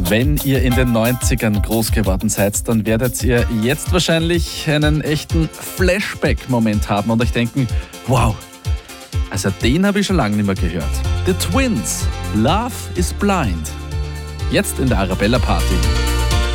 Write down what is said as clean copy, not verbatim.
Wenn ihr in den 90ern groß geworden seid, dann werdet ihr jetzt wahrscheinlich einen echten Flashback-Moment haben und euch denken, wow, also den habe ich schon lange nicht mehr gehört. The Twins, Love is Blind. Jetzt in der Arabella Party.